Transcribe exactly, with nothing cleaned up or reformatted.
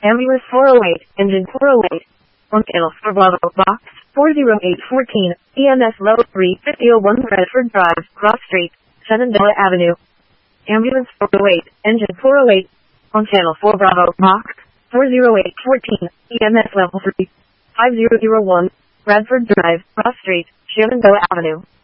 Ambulance four oh eight, engine four oh eight. On channel four Bravo, box four oh eight fourteen, E M S level three fifty oh one Redford Drive, Cross Street, Shenandoah Avenue. Ambulance four oh eight, engine four oh eight. On channel four Bravo, box four oh eight fourteen, E M S level three five oh oh one, Redford Drive, Cross Street, Shenandoah Avenue.